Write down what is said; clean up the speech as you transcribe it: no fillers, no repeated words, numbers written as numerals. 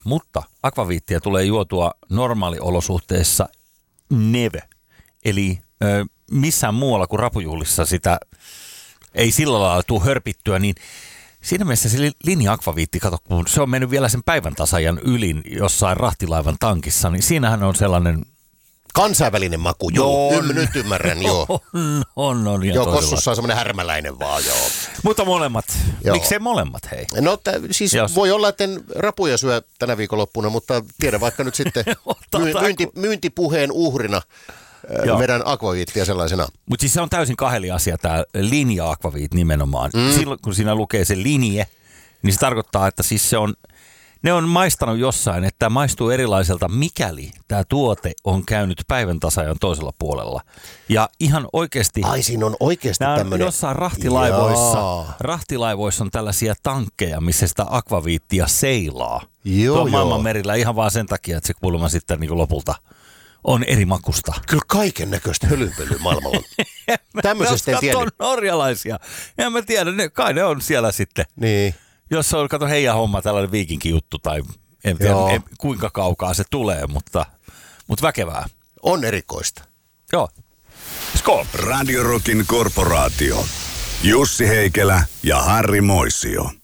Mutta akvaviittiä tulee juotua normaaliolosuhteissa never. Eli missään muualla kuin rapujuhlissa sitä ei sillä lailla tule hörpittyä, niin siinä mielessä se linja-akvaviitti, kato, kun se on mennyt vielä sen päivän tasajan ylin jossain rahtilaivan tankissa, niin siinähän on sellainen kansainvälinen maku, joo. Nyt ymmärrän, joo. On. Joo, kossussa on semmoinen härmäläinen vaan, joo. Mutta molemmat. Miksei molemmat, hei? No siis voi olla, että en rapuja syö tänä viikonloppuna, mutta tiedä vaikka nyt sitten myyntipuheen uhrina vedän akvaviittiä sellaisena. Mutta siis se on täysin kaheli asia, tämä linja-akvaviit nimenomaan. Silloin kun siinä lukee se linje, niin se tarkoittaa, että siis ne on maistanut jossain, että tämä maistuu erilaiselta, mikäli tämä tuote on käynyt päivän tasajan toisella puolella. Ja ihan oikeasti... Ai, siinä on oikeasti tämmöinen... Jossain rahtilaivoissa on tällaisia tankkeja, missä sitä akvaviittia seilaa. Tuo maailman merillä ihan vaan sen takia, että se kuulemma sitten niin kuin lopulta on eri makusta. Kyllä kaiken näköistä hölynpölyä maailmalla on. Tämmöisestä en tiedä. On norjalaisia. En mä tiedä, kai ne on siellä sitten. Niin. Jos on, kato heidän homma, tällainen viikinki-juttu tai en tiedä kuinka kaukaa se tulee, mutta väkevää. On erikoista. Joo. Skål. Radio Rockin korporaatio. Jussi Heikelä ja Harri Moisio.